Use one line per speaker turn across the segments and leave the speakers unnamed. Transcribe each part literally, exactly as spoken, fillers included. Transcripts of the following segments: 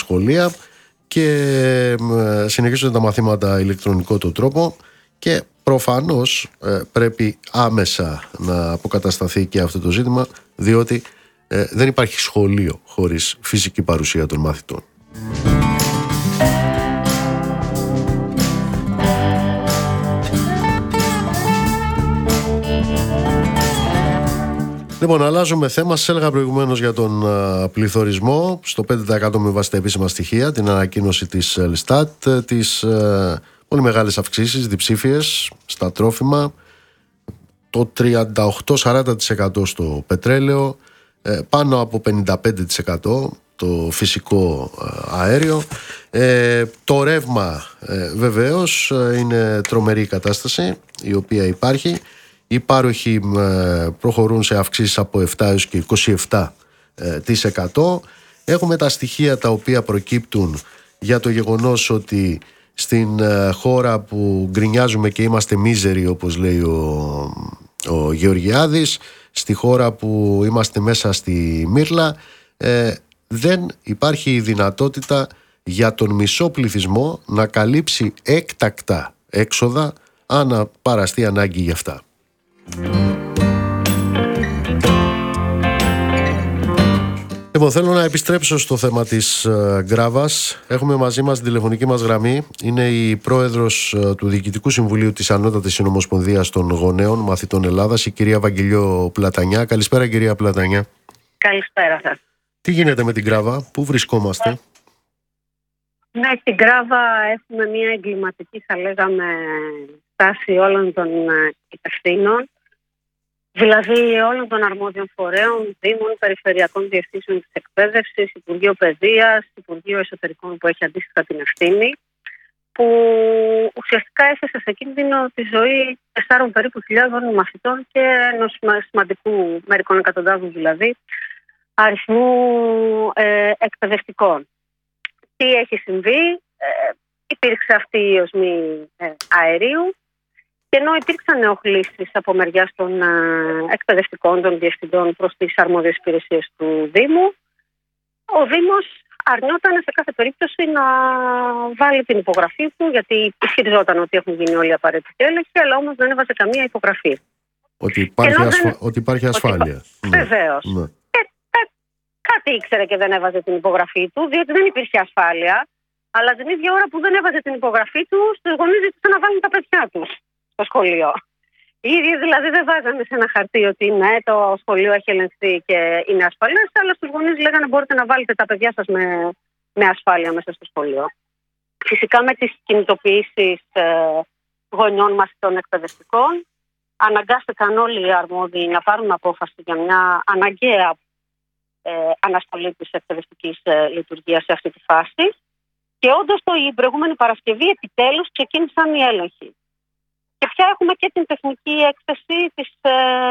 σχολεία και συνεχίζονται τα μαθήματα ηλεκτρονικό του τρόπο και προφανώς πρέπει άμεσα να αποκατασταθεί και αυτό το ζήτημα, διότι δεν υπάρχει σχολείο χωρίς φυσική παρουσία των μαθητών. Λοιπόν, αλλάζουμε θέμα. Σας έλεγα προηγουμένως για τον uh, πληθωρισμό στο πέντε τοις εκατό με βάση τα επίσημα στοιχεία, την ανακοίνωση της Ελστάτ, τις uh, πολύ μεγάλες αυξήσεις διψήφιες στα τρόφιμα, το τριάντα οκτώ με σαράντα τοις εκατό στο πετρέλαιο, ε, πάνω από πενήντα πέντε τοις εκατό το φυσικό αέριο. Ε, το ρεύμα ε, βεβαίως είναι τρομερή η κατάσταση η οποία υπάρχει. Οι πάροχοι προχωρούν σε αυξήσεις από επτά έως και είκοσι επτά τοις εκατό. Έχουμε τα στοιχεία τα οποία προκύπτουν για το γεγονός ότι στην χώρα που γκρινιάζουμε και είμαστε μίζεροι, όπως λέει ο, ο Γεωργιάδης, στη χώρα που είμαστε μέσα στη μύρλα, ε, δεν υπάρχει η δυνατότητα για τον μισό πληθυσμό να καλύψει έκτακτα έξοδα αν παραστεί ανάγκη γι' αυτά. Λοιπόν, θέλω να επιστρέψω στο θέμα της uh, Γκράβας. Έχουμε μαζί μας την τηλεφωνική μας γραμμή. Είναι η πρόεδρος uh, του Διοικητικού Συμβουλίου της Ανώτατης Συνομοσπονδίας των Γονέων Μαθητών Ελλάδας, η κυρία Βαγγελιό Πλατανιά. Καλησπέρα, κυρία Πλατανιά.
Καλησπέρα σας.
Τι γίνεται με την Γκράβα, πού βρισκόμαστε?
Ναι, στην Γκράβα έχουμε μια εγκληματική, θα λέγαμε, στάση όλων των υπευθύνων, δηλαδή όλων των αρμόδιων φορέων, δήμων, περιφερειακών διευθύνσεων της εκπαίδευσης, Υπουργείο Παιδείας, Υπουργείο Εσωτερικών που έχει αντίστοιχα την ευθύνη, που ουσιαστικά έθεσε σε κίνδυνο τη ζωή τεσσάρων περίπου χιλιάδων μαθητών και ενός σημαντικού, μερικών εκατοντάδων δηλαδή, αριθμού ε, εκπαιδευτικών. Τι έχει συμβεί? Ε, υπήρξε αυτή η οσμή ε, αερίου, και ενώ υπήρξαν ενοχλήσεις από μεριάς των ε, εκπαιδευτικών, των διευθυντών προς τις αρμόδιες υπηρεσίες του Δήμου, ο Δήμος αρνιόταν σε κάθε περίπτωση να βάλει την υπογραφή του, γιατί ισχυριζόταν ότι έχουν γίνει όλοι οι απαραίτητοι έλεγχοι, αλλά όμως δεν έβαζε καμία υπογραφή.
Ότι υπάρχει, ασφα... δεν... ότι υπάρχει ασφάλεια.
Ότι... Ναι. Βεβαίως. Ναι. Και κα... κάτι ήξερε και δεν έβαζε την υπογραφή του, διότι δεν υπήρχε ασφάλεια, αλλά την ίδια ώρα που δεν έβαζε την υπογραφή του, στους γονείς ζήτησαν να βάλουν τα παιδιά τους στο σχολείο. Οι ίδιοι δηλαδή δεν βάζανε σε ένα χαρτί ότι ναι, το σχολείο έχει ελεγχθεί και είναι ασφαλές, αλλά στους γονείς λέγανε μπορείτε να βάλετε τα παιδιά σας με, με ασφάλεια μέσα στο σχολείο. Φυσικά με τις κινητοποιήσεις ε, γονιών μαθητών εκπαιδευτικών, αναγκάστηκαν όλοι οι αρμόδιοι να πάρουν απόφαση για μια αναγκαία ε, αναστολή της εκπαιδευτικής ε, λειτουργίας σε αυτή τη φάση. Και όντως η προηγούμενη Παρασκευή επιτέλους ξεκίνησαν οι έλεγχοι. Και πια έχουμε και την τεχνική έκθεση της, ε,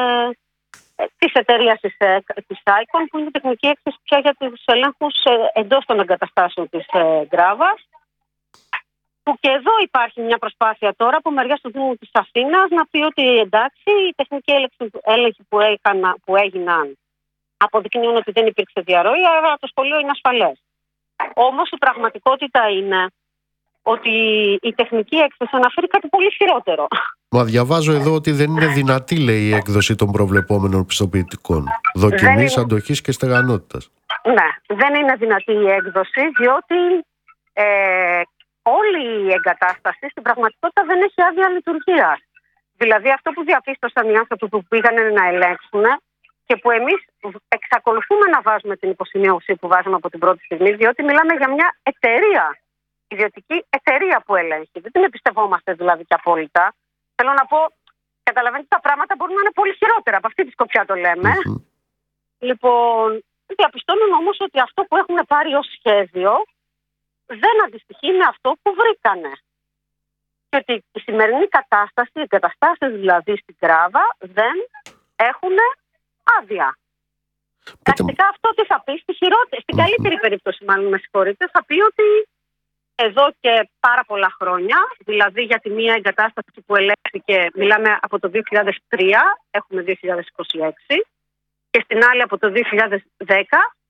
της εταιρείας της, ε, της Άικον, που είναι η τεχνική έκθεση πια για τους ελέγχους ε, εντός των εγκαταστάσεων της ε, Γκράβας. Που και εδώ υπάρχει μια προσπάθεια τώρα από μεριά του Δήμου της Αθήνας να πει ότι εντάξει, οι τεχνικοί έλεγχοι που, έκανα, που έγιναν αποδεικνύουν ότι δεν υπήρξε διαρροή, άρα το σχολείο είναι ασφαλές. Όμως η πραγματικότητα είναι ότι η τεχνική έκθεση αναφέρει κάτι πολύ χειρότερο. Μα
διαβάζω εδώ ότι δεν είναι δυνατή, λέει, η έκδοση των προβλεπόμενων πιστοποιητικών δοκιμής, είναι... αντοχής και στεγανότητας.
Ναι, δεν είναι δυνατή η έκδοση, διότι ε, όλη η εγκατάσταση στην πραγματικότητα δεν έχει άδεια λειτουργίας. Δηλαδή αυτό που διαπίστωσαν οι άνθρωποι που πήγαν να ελέγξουν και που εμείς εξακολουθούμε να βάζουμε την υποσημείωση που βάζουμε από την πρώτη στιγμή, διότι μιλάμε για μια εταιρεία, ιδιωτική εταιρεία που ελέγχει. Δεν την εμπιστευόμαστε δηλαδή και απόλυτα. Θέλω να πω, καταλαβαίνετε, τα πράγματα μπορούν να είναι πολύ χειρότερα. Από αυτή τη σκοπιά το λέμε. Mm-hmm. Λοιπόν, διαπιστώνουν όμως ότι αυτό που έχουν πάρει ως σχέδιο δεν αντιστοιχεί με αυτό που βρήκανε. Και ότι η σημερινή κατάσταση, οι εγκαταστάσεις δηλαδή στην Γκράβα, δεν έχουν άδεια. Πρακτικά αυτό τι θα πει, στη χειρότερη, στην καλύτερη περίπτωση, μάλλον με συγχωρείτε, θα πει ότι εδώ και πάρα πολλά χρόνια, δηλαδή για τη μία εγκατάσταση που ελέγχθηκε, μιλάμε από το δύο χιλιάδες τρία, έχουμε δύο χιλιάδες είκοσι έξι, και στην άλλη από το δύο χιλιάδες δέκα,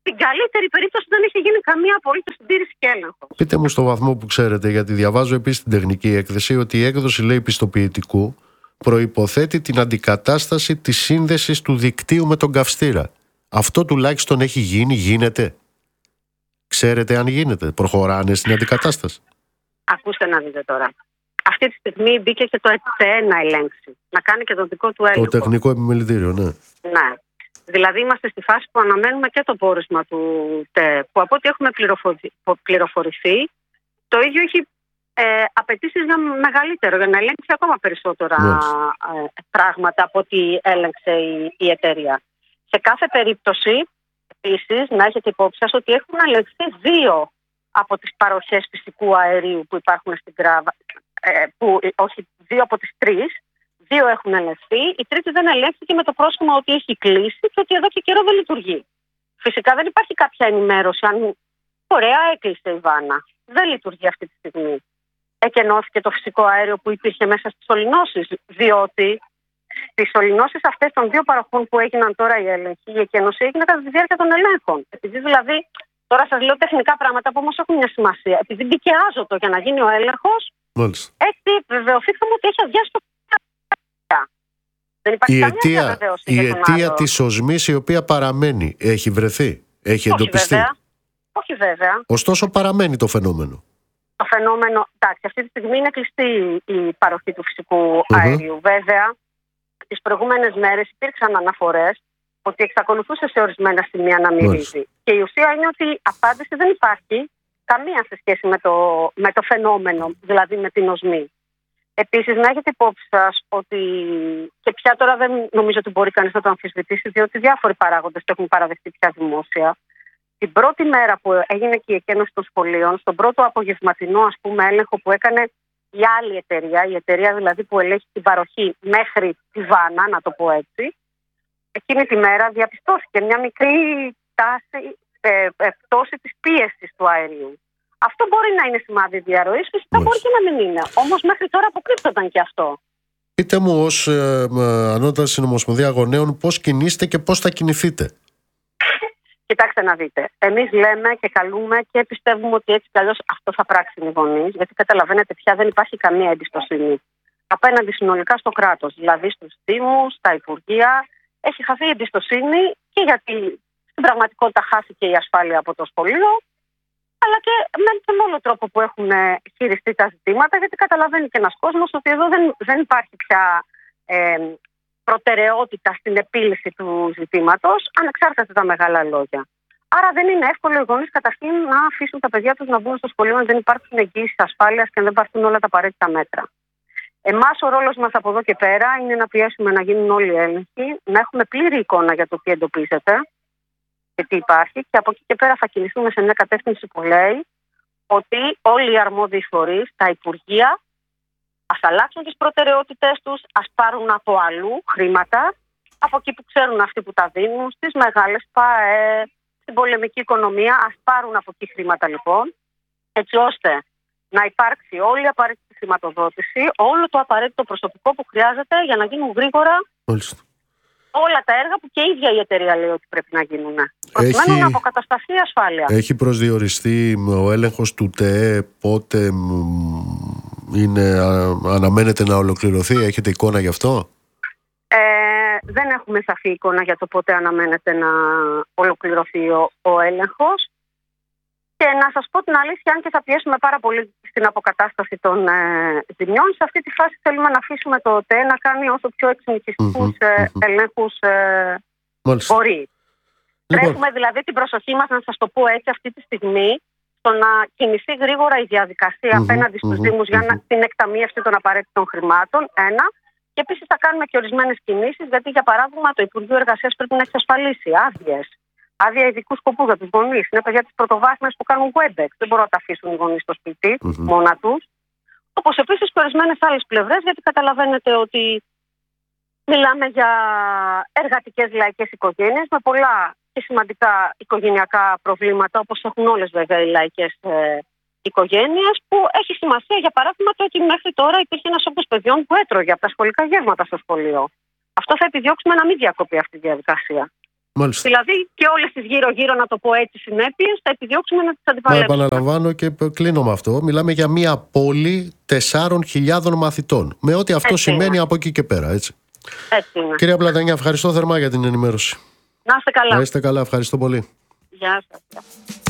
Στην καλύτερη περίπτωση δεν έχει γίνει καμία απολύτως συντήρηση και έλεγχο.
Πείτε μου στο βαθμό που ξέρετε, γιατί διαβάζω επίσης την τεχνική έκθεση, ότι η έκδοση, λέει, πιστοποιητικού προϋποθέτει την αντικατάσταση της σύνδεσης του δικτύου με τον καυστήρα. Αυτό τουλάχιστον έχει γίνει, γίνεται? Ξέρετε αν γίνεται? Προχωράνε στην αντικατάσταση?
Ακούστε να δείτε τώρα. Αυτή τη στιγμή μπήκε και το ΕΤΕ να ελέγξει, να κάνει και το δικό του έλεγχο.
Το τεχνικό επιμελητήριο, ναι.
Ναι. Δηλαδή είμαστε στη φάση που αναμένουμε και το πόρισμα του ΤΕ, που από ό,τι έχουμε πληροφορηθεί, το ίδιο έχει ε, απαιτήσεις για μεγαλύτερο, για να ελέγξει ακόμα περισσότερα ε, πράγματα από ό,τι έλεγξε η, η εταιρεία. Σε κάθε περίπτωση, επίσης, να έχετε υπόψη σας ότι έχουν ελεγχθεί δύο από τις παροχές φυσικού αερίου που υπάρχουν στην Κράβα, ε, που, όχι, δύο από τις τρεις. Δύο έχουν ελεγχθεί, η τρίτη δεν ελέγχθηκε με το πρόσχημα ότι έχει κλείσει και ότι εδώ και καιρό δεν λειτουργεί. Φυσικά δεν υπάρχει κάποια ενημέρωση αν ωραία έκλεισε η βάνα. Δεν λειτουργεί αυτή τη στιγμή. Εκενώθηκε το φυσικό αέριο που υπήρχε μέσα στις σωληνώσεις, διότι στις σωληνώσεις αυτές των δύο παροχών που έγιναν τώρα οι έλεγχοι, η εκένωση έγινε κατά τη διάρκεια των ελέγχων. Επειδή δηλαδή, τώρα σας λέω τεχνικά πράγματα που όμως έχουν μια σημασία. Επειδή μπήκε άζωτο για να γίνει ο έλεγχος, έτσι βεβαιωθήκαμε ότι έχει αδειάσει το. Δεν
η αιτία, η αιτία της οσμής, η οποία παραμένει, έχει βρεθεί, έχει
Όχι
εντοπιστεί?
Βέβαια. Όχι βέβαια.
Ωστόσο παραμένει το φαινόμενο.
Το φαινόμενο, εντάξει, αυτή τη στιγμή είναι κλειστή η παροχή του φυσικού uh-huh. αερίου. Βέβαια, τις προηγούμενες μέρες υπήρξαν αναφορές ότι εξακολουθούσε σε ορισμένα σημεία να μυρίζει. Yes. Και η ουσία είναι ότι απάντηση δεν υπάρχει καμία σε σχέση με το, με το φαινόμενο, δηλαδή με την οσμή. Επίσης, να έχετε υπόψη σας ότι και πια τώρα δεν νομίζω ότι μπορεί κανείς να το αμφισβητήσει, διότι διάφοροι παράγοντες το έχουν παραδεχτεί πια δημόσια. Την πρώτη μέρα που έγινε και η εκένωση των σχολείων, στον πρώτο απογευματινό, ας πούμε, έλεγχο που έκανε η άλλη εταιρεία, η εταιρεία δηλαδή που ελέγχει την παροχή μέχρι τη Βάνα, να το πω έτσι, εκείνη τη μέρα διαπιστώθηκε μια μικρή τάση, ε, ε, πτώση της πίεσης του αερίου. Αυτό μπορεί να είναι σημάδι διαρροής, φυσικά μπορεί και να μην είναι. Όμως μέχρι τώρα αποκρύπτονταν και αυτό.
Πείτε μου, ως ε, ανώτατη συνομοσπονδία γονέων, πώς κινείστε και πώς θα κινηθείτε?
Κοιτάξτε να δείτε. Εμείς λέμε και καλούμε και πιστεύουμε ότι έτσι κι αλλιώς αυτό θα πράξουν οι γονείς, γιατί καταλαβαίνετε πια δεν υπάρχει καμία εμπιστοσύνη απέναντι συνολικά στο κράτος, δηλαδή στους δήμους, στα υπουργεία. Έχει χαθεί η εμπιστοσύνη και γιατί στην πραγματικότητα χάθηκε η ασφάλεια από το σχολείο, αλλά και με τον όλο τρόπο που έχουν χειριστεί τα ζητήματα, γιατί καταλαβαίνει και ένας κόσμος ότι εδώ δεν, δεν υπάρχει πια ε, προτεραιότητα στην επίλυση του ζητήματος, ανεξάρτητα τα μεγάλα λόγια. Άρα δεν είναι εύκολο οι γονείς καταρχήν να αφήσουν τα παιδιά τους να μπουν στο σχολείο αν δεν υπάρχουν εγγύησεις ασφάλειας και αν δεν υπάρχουν όλα τα απαραίτητα μέτρα. Εμάς ο ρόλος μας από εδώ και πέρα είναι να πιέσουμε να γίνουν όλοι οι έλεγχοι, να έχουμε πλήρη εικόνα για το τι εντοπίζεται και τι υπάρχει, και από εκεί και πέρα θα κινηθούμε σε μια κατεύθυνση που λέει ότι όλοι οι αρμόδιοι φορείς, τα υπουργεία, ας αλλάξουν τις προτεραιότητές τους, ας πάρουν από αλλού χρήματα, από εκεί που ξέρουν αυτοί που τα δίνουν, στις μεγάλες ΠΑΕ, στην πολεμική οικονομία, ας πάρουν από εκεί χρήματα λοιπόν, έτσι ώστε να υπάρξει όλη η απαραίτητη χρηματοδότηση, όλο το απαραίτητο προσωπικό που χρειάζεται για να γίνουν γρήγορα
Μάλιστα.
όλα τα έργα που και η ίδια η εταιρεία λέει ότι πρέπει να γίνουν. Προκειμένου να αποκατασταθεί η ασφάλεια.
Έχει προσδιοριστεί ο έλεγχος του ΤΕΕ πότε είναι, αναμένεται να ολοκληρωθεί? Έχετε εικόνα γι' αυτό?
Ε, δεν έχουμε σαφή εικόνα για το πότε αναμένεται να ολοκληρωθεί ο, ο έλεγχος. Και να σας πω την αλήθεια, αν και θα πιέσουμε πάρα πολύ στην αποκατάσταση των ε, ζημιών, σε αυτή τη φάση θέλουμε να αφήσουμε το ΤΕΕ να κάνει όσο πιο εξενυχιστικούς mm-hmm, ε, mm-hmm. ελέγχους ε, μπορεί. Λοιπόν. Τρέχουμε δηλαδή την προσοχή μας, να σας το πω έτσι αυτή τη στιγμή, στο να κινηθεί γρήγορα η διαδικασία mm-hmm, απέναντι στους mm-hmm, Δήμους mm-hmm. για να, την εκταμείευση των απαραίτητων χρημάτων, ένα. Και επίσης θα κάνουμε και ορισμένες κινήσεις, γιατί για παράδειγμα το Υπουργείο Εργασίας πρέπει να εξασφαλίσει άδειες. Άδεια ειδικού σκοπού για τους γονείς. Είναι παιδιά της πρωτοβάθμιας που κάνουν WebEx. Δεν μπορούν να τα αφήσουν οι γονείς στο σπίτι mm-hmm. μόνα τους. Όπως επίσης και ορισμένες άλλες πλευρές, γιατί καταλαβαίνετε ότι μιλάμε για εργατικές λαϊκές οικογένειες με πολλά και σημαντικά οικογενειακά προβλήματα, όπως έχουν όλες βέβαια οι λαϊκές ε, οικογένειες, που έχει σημασία για παράδειγμα το ότι μέχρι τώρα υπήρχε ένας όγκος παιδιών που έτρωγε από τα σχολικά γεύματα στο σχολείο. Αυτό θα επιδιώξουμε να μην διακοπεί αυτή η διαδικασία.
Μάλιστα.
Δηλαδή και όλες τις γύρω-γύρω, να το πω έτσι, συνέπειες θα επιδιώξουμε να τις
Μα
αντιπαλέψουμε.
επαναλαμβάνω και κλείνω με αυτό. Μιλάμε για μια πόλη τεσσάρων χιλιάδων μαθητών. Με ό,τι αυτό
Έτσι
σημαίνει
είναι.
από εκεί και πέρα, έτσι.
Έτσι είναι.
Κυρία Πλατανιά, ευχαριστώ θερμά για την ενημέρωση.
Να είστε καλά.
Να είστε καλά, ευχαριστώ πολύ.
Γεια σας.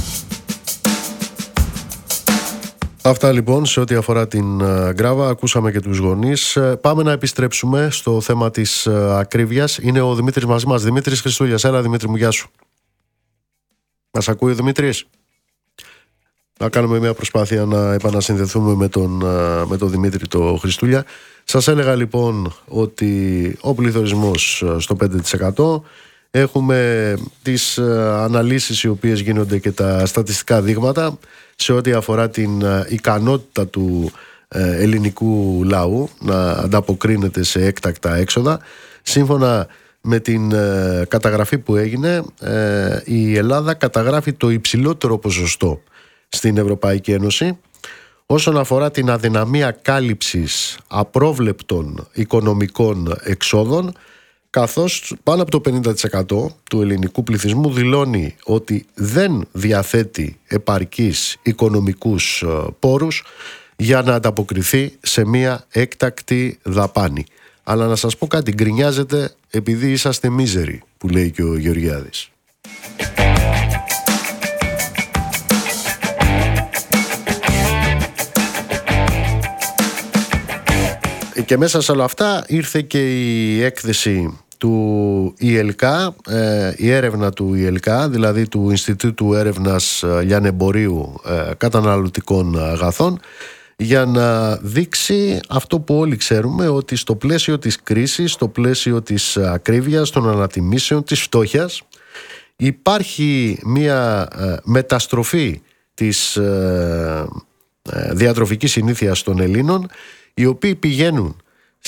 Αυτά λοιπόν σε ό,τι αφορά την uh, Γκράβα. Ακούσαμε και τους γονείς. Uh, πάμε να επιστρέψουμε στο θέμα της uh, ακρίβειας. Είναι ο Δημήτρης μαζί μας. Δημήτρης Χριστούλιας. Έλα Δημήτρη μου, γεια σου. Μας ακούει ο Δημήτρης? Να κάνουμε μια προσπάθεια να επανασυνδεθούμε με τον, uh, με τον Δημήτρη το Χριστούλια. Σας έλεγα λοιπόν ότι ο πληθωρισμός uh, στο πέντε τοις εκατό. Έχουμε τις uh, αναλύσεις οι οποίες γίνονται και τα στατιστικά δείγματα σε ό,τι αφορά την uh, ικανότητα του uh, ελληνικού λαού να ανταποκρίνεται σε έκτακτα έξοδα. Σύμφωνα με την uh, καταγραφή που έγινε, uh, η Ελλάδα καταγράφει το υψηλότερο ποσοστό στην Ευρωπαϊκή Ένωση όσον αφορά την αδυναμία κάλυψης απρόβλεπτων οικονομικών εξόδων, καθώς πάνω από το πενήντα τοις εκατό του ελληνικού πληθυσμού δηλώνει ότι δεν διαθέτει επαρκείς οικονομικούς πόρους για να ανταποκριθεί σε μια έκτακτη δαπάνη. Αλλά να σας πω κάτι, γκρινιάζετε επειδή είσαστε μίζεροι, που λέει και ο Γεωργιάδης. Και μέσα σε όλα αυτά ήρθε και η έκθεση του ι ελ κέι, ε, η έρευνα του ι ελ κέι, δηλαδή του Ινστιτούτου Έρευνας Λιανεμπορίου ε, Καταναλωτικών Αγαθών, για να δείξει αυτό που όλοι ξέρουμε, ότι στο πλαίσιο της κρίσης, στο πλαίσιο της ακρίβειας, των ανατιμήσεων, της φτώχειας, υπάρχει μια ε, μεταστροφή της ε, ε, διατροφικής συνήθειας των Ελλήνων, οι οποίοι πηγαίνουν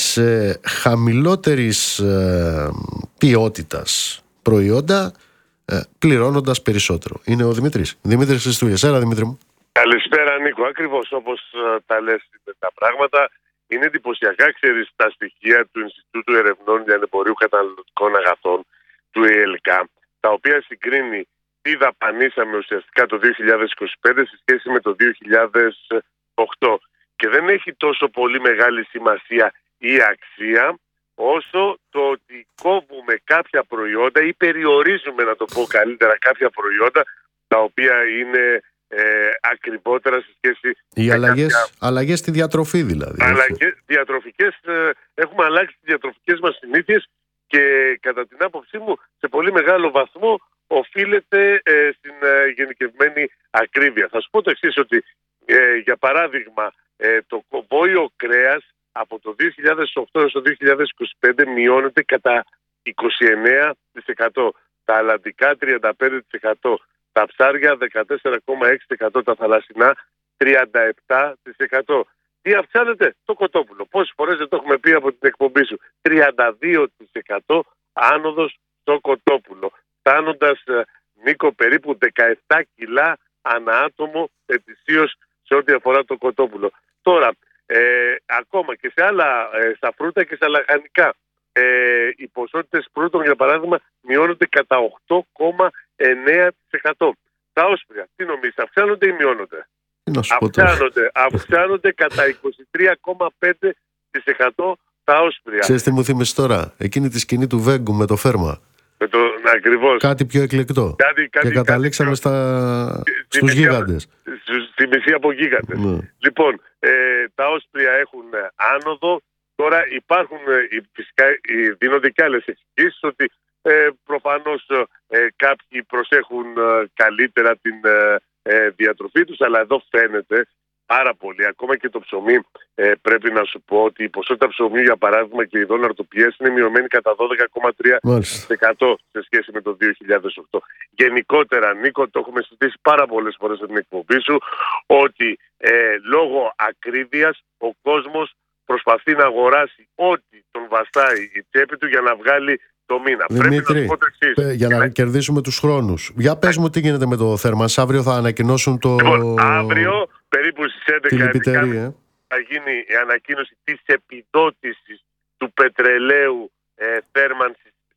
σε χαμηλότερης ε, ποιότητας προϊόντα, ε, πληρώνοντας περισσότερο. Είναι ο Δημήτρης. Δημήτρης Χριστούλιας. Έλα Δημήτρη μου.
Καλησπέρα Νίκο. Ακριβώς όπως ε, τα λες τα πράγματα, είναι εντυπωσιακά, ξέρεις, τα στοιχεία του Ινστιτούτου Ερευνών Λιανεμπορίου Καταναλωτικών Αγαθών, του ι ελ κέι, τα οποία συγκρίνει τι δαπανίσαμε ουσιαστικά το δύο χιλιάδες είκοσι πέντε σε σχέση με το δύο χιλιάδες οκτώ. Και δεν έχει τόσο πολύ μεγάλη σημασία η αξία, όσο το ότι κόβουμε κάποια προϊόντα ή περιορίζουμε, να το πω καλύτερα, κάποια προϊόντα τα οποία είναι ε, ακριβότερα σε σχέση
οι
με
αλλαγές,
κάποια...
αλλαγές στη διατροφή δηλαδή.
Αλλαγές διατροφικές, ε, έχουμε αλλάξει τις διατροφικές μας συνήθειες και κατά την άποψή μου σε πολύ μεγάλο βαθμό οφείλεται ε, στην ε, γενικευμένη ακρίβεια. Θα σου πω το εξής, ότι ε, για παράδειγμα ε, το βόηο κρέας από το δύο χιλιάδες οκτώ έως το δύο χιλιάδες είκοσι πέντε μειώνεται κατά είκοσι εννέα τοις εκατό, τα αλλαντικά τριάντα πέντε τοις εκατό, τα ψάρια δεκατέσσερα κόμμα έξι τοις εκατό, τα θαλασσινά τριάντα επτά τοις εκατό. Τι αυξάνεται? Το κοτόπουλο. Πόσες φορές δεν το έχουμε πει από την εκπομπή σου? τριάντα δύο τοις εκατό άνοδος στο κοτόπουλο, φτάνοντας, Νίκο, περίπου δεκαεπτά κιλά ανά άτομο ετησίως σε ό,τι αφορά το κοτόπουλο. Τώρα, ε, ακόμα και σε άλλα, ε, στα φρούτα και στα λαχανικά, ε, οι ποσότητες φρούτων, για παράδειγμα, μειώνονται κατά οκτώ κόμμα εννέα τοις εκατό. Τα όσπρια, τι νομίζεις, αυξάνονται ή μειώνονται? Αυξάνονται, αυξάνονται κατά είκοσι τρία κόμμα πέντε τοις εκατό τα όσπρια.
Ξέρεις τι μου θύμισες τώρα? Εκείνη τη σκηνή του Βέγκου με το φέρμα.
Με το, ακριβώς.
Κάτι πιο εκλεκτό.
Κάτι, κάτι,
και καταλήξαμε
κάτι,
στα...
στη,
στους
στη
γίγαντες.
Στη μισή από γίγαντες. Ναι. Λοιπόν, ε, τα όσπρια έχουν άνοδο. Τώρα υπάρχουν, ε, φυσικά ε, δίνονται και άλλες εξηγήσεις, ότι ε, προφανώς ε, κάποιοι προσέχουν ε, καλύτερα την ε, ε, διατροφή τους, αλλά εδώ φαίνεται πάρα πολύ. Ακόμα και το ψωμί, ε, πρέπει να σου πω ότι η ποσότητα ψωμιού, για παράδειγμα, και ειδών αρτοπιές είναι μειωμένη κατά δώδεκα κόμμα τρία τοις εκατό σε σχέση με το δύο χιλιάδες οκτώ. Γενικότερα, Νίκο, το έχουμε συζητήσει πάρα πολλές φορές στην εκπομπή σου, ότι ε, λόγω ακρίβειας ο κόσμος προσπαθεί να αγοράσει ό,τι τον βαστάει η τσέπη του για να βγάλει το μήνα.
Δημήτρη,
πρέπει να σου πω το εξής.
Για να ναι. κερδίσουμε τους χρόνους. Για πες μου τι γίνεται με το θέρμανς. Αύριο θα ανακοινώσουν το...
Λοιπόν, αύριο περίπου στις έντεκα
ε?
θα γίνει η ανακοίνωση της επιδότησης του πετρελαίου ε, θέρμανσης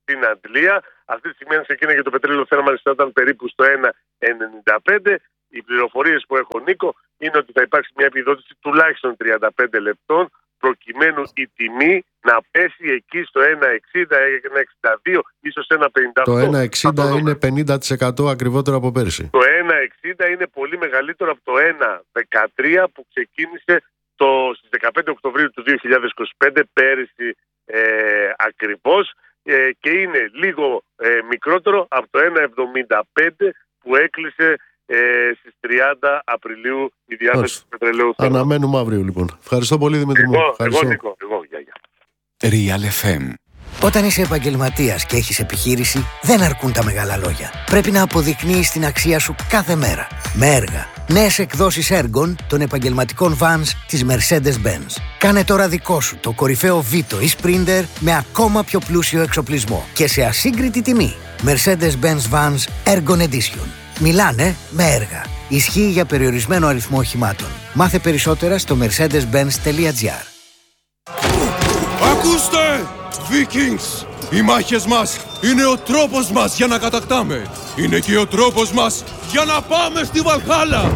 στην Αντλία. Αυτή τη στιγμή, αν ξεκίνησε το πετρέλαιο θέρμανσης, θα ήταν περίπου στο ένα ενενήντα πέντε. Οι πληροφορίες που έχω, Νίκο, είναι ότι θα υπάρξει μια επιδότηση τουλάχιστον τριάντα πέντε λεπτών, προκειμένου η τιμή να πέσει εκεί στο ένα εξήντα, ένα εξήντα δύο, ίσως ένα πενήντα οκτώ.
Το ένα εξήντα είναι πενήντα τοις εκατό ακριβότερο από πέρυσι.
Το ένα εξήντα είναι πολύ μεγαλύτερο από το ένα δεκατρία που ξεκίνησε το, στις δεκαπέντε Οκτωβρίου του δύο χιλιάδες είκοσι πέντε, πέρυσι ε, ακριβώς, ε, και είναι λίγο ε, μικρότερο από το ένα εβδομήντα πέντε που έκλεισε ε, στις τριάντα Απριλίου η διάθεση του πετρελαίου.
Αναμένουμε αύριο λοιπόν. Ευχαριστώ πολύ, Δημήτρη μου.
Εγώ, εγώ, Νίκο, εγώ, γεια, γεια.
Real εφ εμ.
Όταν είσαι επαγγελματίας και έχεις επιχείρηση, δεν αρκούν τα μεγάλα λόγια. Πρέπει να αποδεικνύεις την αξία σου κάθε μέρα. Με έργα. Νέες εκδόσεις έργων των επαγγελματικών vans της Mercedes-Benz. Κάνε τώρα δικό σου το κορυφαίο Vito ή Sprinter με ακόμα πιο πλούσιο εξοπλισμό και σε ασύγκριτη τιμή. Mercedes-Benz Vans Ergon Edition. Μιλάνε με έργα. Ισχύει για περιορισμένο αριθμό οχημάτων. Μάθε περισσότερα στο mercedes benz τελεία gr.
Ακούστε! Vikings! Οι μάχες μας είναι ο τρόπος μας για να κατακτάμε. Είναι και ο τρόπος μας για να πάμε στη Βαλχάλα.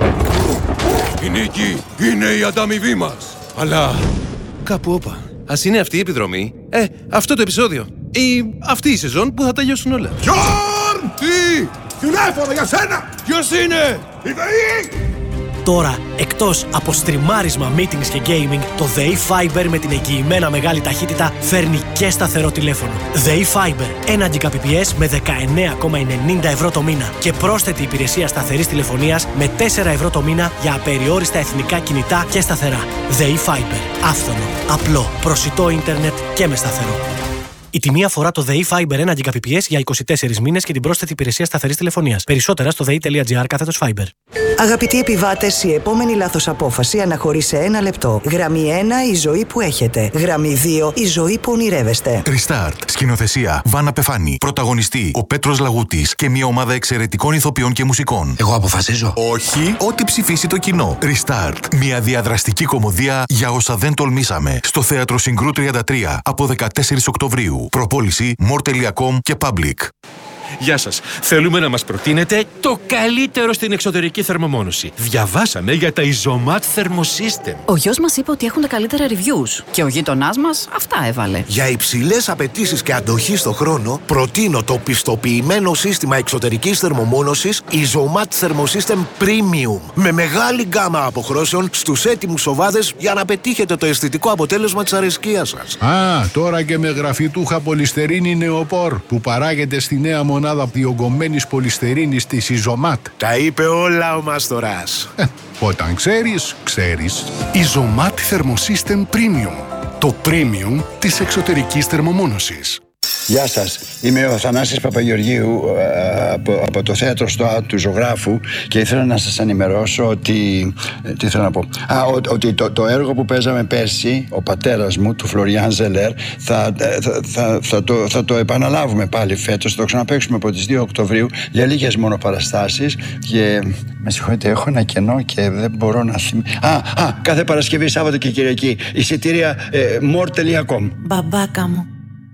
Η νίκη είναι η ανταμοιβή μας. Αλλά
κάπου όπα. Ας είναι αυτή η επιδρομή. Ε, αυτό το επεισόδιο. Ή αυτή η σεζόν που θα τελειώσουν όλα.
Γιόρν! Τι! Τηλέφωνο για σένα! Ποιος είναι? Η ΔΕΗ!
Τώρα, εκτός από στριμάρισμα, meetings και gaming, το ΔΕΗ Fiber με την εγγυημένα μεγάλη ταχύτητα φέρνει και σταθερό τηλέφωνο. ΔΕΗ Fiber, ένα Gbps με δεκαεννέα κόμμα ενενήντα ευρώ το μήνα και πρόσθετη υπηρεσία σταθερής τηλεφωνίας με τέσσερα ευρώ το μήνα για απεριόριστα εθνικά κινητά και σταθερά. ΔΕΗ Fiber, άφθονο, απλό, προσιτό ίντερνετ και με σταθερό. Η τιμή αφορά το ΔΕΗ Fiber ένα Gbps για είκοσι τέσσερις μήνες και την πρόσθετη υπηρεσία σταθερής τηλεφωνίας. Περισσότερα στο δei.gr κάθετος Fiber.
Αγαπητοί επιβάτες, η επόμενη λάθος απόφαση αναχωρεί σε ένα λεπτό. Γραμμή ένα, η ζωή που έχετε. Γραμμή δύο, η ζωή που ονειρεύεστε.
Restart. Σκηνοθεσία Βάνα Πεφάνη. Πρωταγωνιστή ο Πέτρος Λαγούτης και μια ομάδα εξαιρετικών ηθοποιών και μουσικών.
Εγώ αποφασίζω.
Όχι, ό,τι ψηφίσει το κοινό. Restart. Μια διαδραστική κωμωδία για όσα δεν τολμήσαμε. Στο Θέατρο Συγκρού τριάντα τρία από δεκατέσσερις Οκτωβρίου. Προπόληση μορ τελεία κομ και Public.
Γεια σας. Θέλουμε να μας προτείνετε το καλύτερο στην εξωτερική θερμομόνωση. Διαβάσαμε για τα Isomat Thermosystem.
Ο γιος μας είπε ότι έχουν τα καλύτερα reviews και ο γείτονάς μας αυτά έβαλε.
Για υψηλές απαιτήσεις και αντοχή στο χρόνο, προτείνω το πιστοποιημένο σύστημα εξωτερικής θερμομόνωσης Isomat Thermosystem Premium με μεγάλη γκάμα αποχρώσεων στους έτοιμους σοβάδες για να πετύχετε το αισθητικό αποτέλεσμα της αρεσκίας σας.
Α, τώρα και με γραφητούχα πολυστερίνη νεοπόρ που παράγεται στη νέα μονάδα διογκωμένης πολυστερίνης της Isomat.
Τα είπε όλα ο Μάστορας.
Ε, όταν ξέρεις, ξέρεις.
Isomat Thermosystem Premium. Το premium της εξωτερικής θερμομόνωσης.
Γεια σας, είμαι ο Θανάσης Παπαγεωργίου από, από το θέατρο στο του Ζωγράφου και ήθελα να σας ενημερώσω ότι, τι θέλω να πω, Α, ο, ότι το, το έργο που παίζαμε πέρσι, ο πατέρας μου, του Φλωριάν Ζελέρ, θα, θα, θα, θα, το, θα το επαναλάβουμε πάλι φέτος, θα το ξαναπαίξουμε από τις δύο Οκτωβρίου για λίγες μόνο παραστάσεις και με συγχωρείτε, έχω ένα κενό και δεν μπορώ να θυμηθώ. Α, α, κάθε Παρασκευή, Σάββατο και Κυριακή, εισιτήρια ε, μορ τελεία κομ.
Μπαμπάκα μου.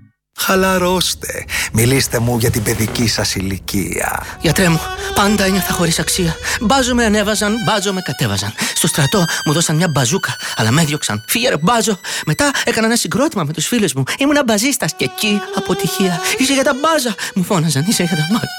Χαλαρώστε. Μιλήστε μου για την παιδική σας ηλικία.
Γιατρέ μου, πάντα ένιωθα χωρίς αξία. Μπάζο με ανέβαζαν, μπάζο με κατέβαζαν. Στο στρατό μου δώσαν μια μπαζούκα, αλλά με έδιωξαν. Φύγε ρε μπάζο. Μετά έκανα ένα συγκρότημα με τους φίλους μου. Ήμουνα μπαζίστας και εκεί αποτυχία. Είσαι για τα μπάζα. Μου φώναζαν, είσαι για τα μπάζα.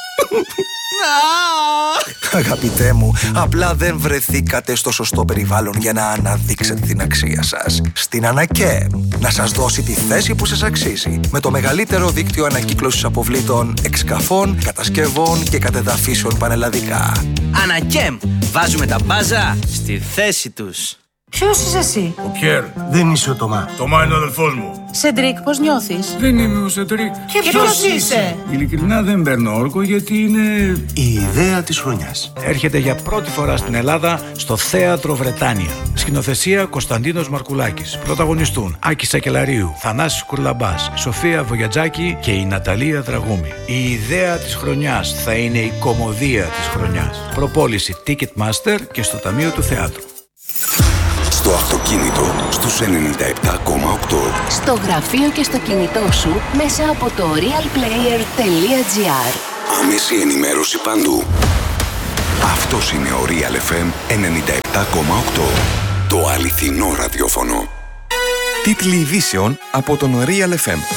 Αγαπητέ μου, απλά δεν βρεθήκατε στο σωστό περιβάλλον για να αναδείξετε την αξία σας. Στην Ανακέμ, να σας δώσει τη θέση που σας αξίζει. Με το μεγαλύτερο δίκτυο ανακύκλωσης αποβλήτων, εξκαφών, κατασκευών και κατεδαφίσεων πανελλαδικά.
Ανακέμ, βάζουμε τα μπάζα στη θέση τους.
Ποιος είσαι εσύ?
Ο Πιέρ.
Δεν είσαι ο Τωμά.
Τωμά είναι ο αδελφός μου.
Σεντρίκ, πώς νιώθεις?
Δεν είμαι ο Σεντρίκ.
Και ποιος είσαι?
Ειλικρινά δεν παίρνω όρκο γιατί είναι...
Η ιδέα της χρονιάς.
Έρχεται για πρώτη φορά στην Ελλάδα στο Θέατρο Βρετάνια. Σκηνοθεσία Κωνσταντίνος Μαρκουλάκης. Πρωταγωνιστούν Άκης Σακελαρίου, Θανάσης Κουρλαμπάς, Σοφία Βογιατζάκη και η Ναταλία Δραγούμη. Η ιδέα της χρονιάς θα είναι η κωμωδία της χρονιάς. Προπόληση Ticketmaster και στο Ταμείο του Θεάτρου.
Στο
Το αυτοκίνητο στους ενενήντα επτά κόμμα οκτώ.
Στο γραφείο και στο κινητό σου μέσα από το realplayer τελεία gr.
Άμεση ενημέρωση παντού. Αυτός είναι ο Real εφ εμ ενενήντα επτά κόμμα οκτώ. Το αληθινό ραδιόφωνο.
Τίτλοι ειδήσεων από τον Real εφ εμ.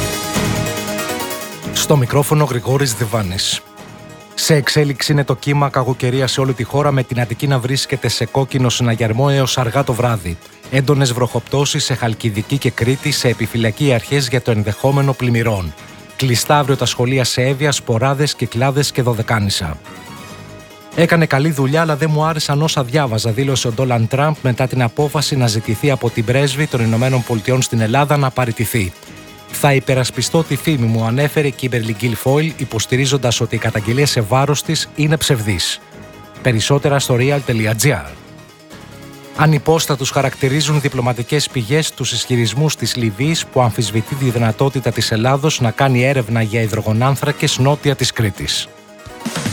Στο μικρόφωνο Γρηγόρης Διβάνης. Σε εξέλιξη είναι το κύμα κακοκαιρία σε όλη τη χώρα, με την Αττική να βρίσκεται σε κόκκινο συναγερμό έως αργά το βράδυ. Έντονες βροχοπτώσεις σε Χαλκιδική και Κρήτη, σε επιφυλακή αρχές για το ενδεχόμενο πλημμυρών. Κλειστά αύριο τα σχολεία σε Εύβοια, Σποράδες, Κυκλάδες και Δωδεκάνησα. Έκανε καλή δουλειά, αλλά δεν μου άρεσαν όσα διάβαζα, δήλωσε ο Ντόναλντ Τραμπ μετά την απόφαση να ζητηθεί από την πρέσβη των Ηνωμένων Πολιτειών στην Ελλάδα να παραιτηθεί. Θα υπερασπιστώ τη φήμη μου, ανέφερε η Κίμπερλι Γκίλφοιλ, υποστηρίζοντας ότι οι καταγγελίες σε βάρος της είναι ψευδείς. Περισσότερα στο real τελεία gr. Ανυπόστατους χαρακτηρίζουν διπλωματικές πηγές τους ισχυρισμούς της Λιβύης που αμφισβητεί τη δυνατότητα της Ελλάδος να κάνει έρευνα για υδρογονάνθρακες νότια της Κρήτης.